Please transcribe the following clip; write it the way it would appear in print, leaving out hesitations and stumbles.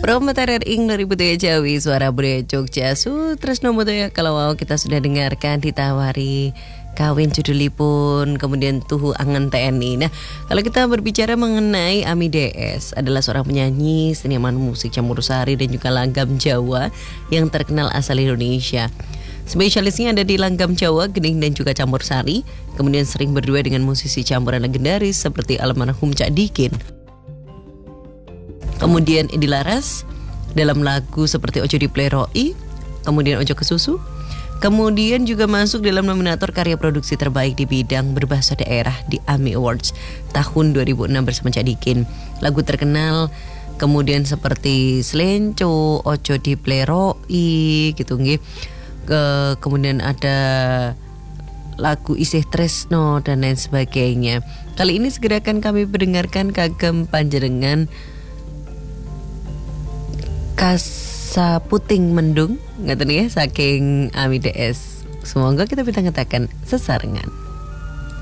Promotarer ing dari budaya Jawi, suara budaya Jogja. Tresno Motoya kalau kita sudah dengarkan ditawari kawin judulipun, kemudian tuhu angen TNI. Nah, kalau kita berbicara mengenai Ami DS adalah seorang penyanyi, seniman musik campursari dan juga langgam Jawa yang terkenal asal Indonesia. Spesialisnya ada di langgam Jawa, gening dan juga campursari. Kemudian sering berdua dengan musisi campuran legendaris seperti almarhum Cak Dikin. Kemudian Edi Laras dalam lagu seperti Ojo Dipleroi, kemudian Ojo Kesusu. Kemudian juga masuk dalam nominator karya produksi terbaik di bidang berbahasa daerah di AMI Awards tahun 2006 bersama Cak Dikin. Lagu terkenal kemudian seperti Selenco, Ojo Dipleroi gitu nggih. Kemudian ada lagu Isih Tresno dan lain sebagainya. Kali ini segera akan kami mendengarkan kagem panjenengan Kasa Puting Mendung, ngaten ya, saking Ami DS. Semoga kita bisa ngetakan sesarengan.